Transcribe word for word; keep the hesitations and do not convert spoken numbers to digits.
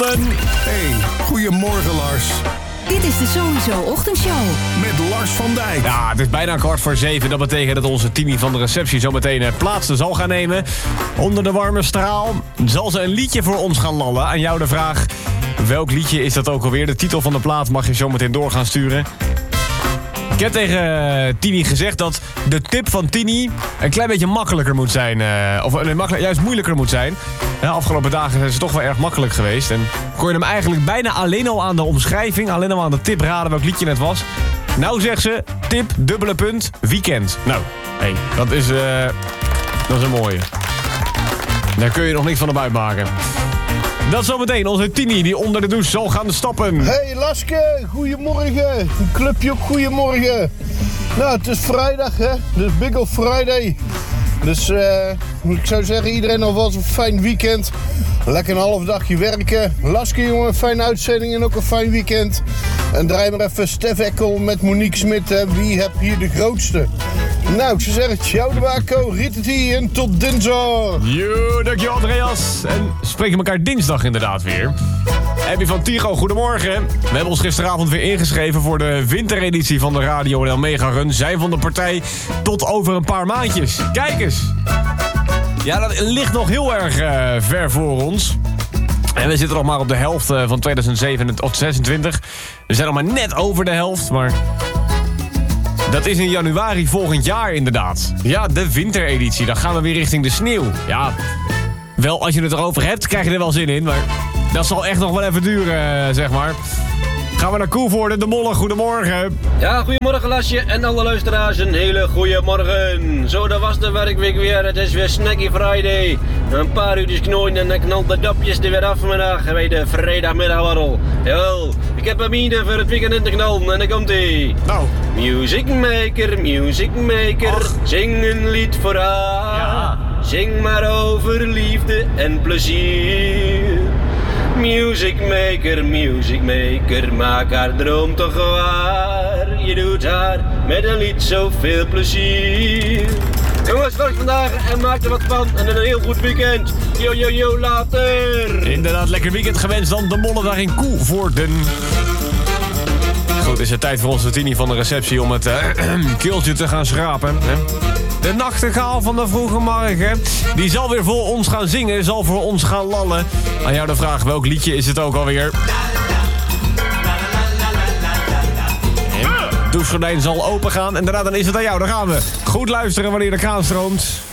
Hey, goedemorgen Lars. Dit is de Sowieso Ochtendshow. Met Lars van Dijk. Ja, het is bijna kwart voor zeven. Dat betekent dat onze Tini van de receptie zo meteen plaats zal gaan nemen. Onder de warme straal zal ze een liedje voor ons gaan lallen. Aan jou de vraag, welk liedje is dat ook alweer? De titel van de plaat mag je zo meteen door gaan sturen. Ik heb tegen Tini gezegd dat de tip van Tini een klein beetje makkelijker moet zijn. Uh, of nee, makkelijk, juist moeilijker moet zijn. Ja, afgelopen dagen zijn ze toch wel erg makkelijk geweest. En kon je hem eigenlijk bijna alleen al aan de omschrijving, alleen al aan de tip raden welk liedje het was. Nou zegt ze, tip, dubbele punt, weekend. Nou, hey, dat is, uh, dat is een mooie. Daar kun je nog niks van naar buiten maken. Dat zometeen onze Tini die onder de douche zal gaan stappen. Hey Laske, goedemorgen. Een clubje ook goedemorgen. Nou, het is vrijdag hè, dus Big Old Friday. Dus uh, ik zou zeggen, iedereen alvast een fijn weekend. Lekker een half dagje werken. Laske jongen, fijne uitzending en ook een fijn weekend. En draai maar even Stef Eckel met Monique Smit. Hè. Wie heb hier de grootste? Nou, ik zou zeggen, ciao de Baco, Ritati en tot dinsdag. Yo, dankjewel Andreas. En spreken elkaar dinsdag inderdaad weer. Abby van Tigo, goedemorgen. We hebben ons gisteravond weer ingeschreven voor de wintereditie van de Radio en Mega Run. Zij van de partij tot over een paar maandjes. Kijk eens. Ja, dat ligt nog heel erg uh, ver voor ons. En we zitten nog maar op de helft uh, van tweeduizend zesentwintig. We zijn nog maar net over de helft, maar dat is in januari volgend jaar inderdaad. Ja, de wintereditie. Dan gaan we weer richting de sneeuw. Ja, wel als je het erover hebt, krijg je er wel zin in. Maar dat zal echt nog wel even duren, zeg maar. Gaan we naar Koevoorde, de Molle. Goedemorgen. Ja, goedemorgen Lasje en alle luisteraars. Een hele goede morgen. Zo, dat was de werkweek weer. Het is weer Snacky Friday. Een paar uurtjes knooien en dan knalt de dapjes er weer af vanmiddag bij de vrijdagmiddagwarrel. Jawel, ik heb een mine voor het weekend in te knallen en dan komt ie. Nou. Music maker, music maker, Och. Zing een lied voor haar. Ja. Zing maar over liefde en plezier. Music maker, music maker, maak haar droom toch waar. Je doet haar met een lied zoveel plezier. Jongens, werk vandaag en maak er wat van en een heel goed weekend. Yo, yo, yo, later. Inderdaad, lekker weekend gewenst dan de Molle daar in Koevoorden. Goed, is het tijd voor onze Tini van de receptie om het uh, keeltje te gaan schrapen. Hè? De nachtegaal van de vroege morgen, die zal weer voor ons gaan zingen, zal voor ons gaan lallen. Aan jou de vraag, welk liedje is het ook alweer? Het douchegordijn zal open gaan en daarna dan is het aan jou, daar gaan we. Goed luisteren wanneer de kraan stroomt.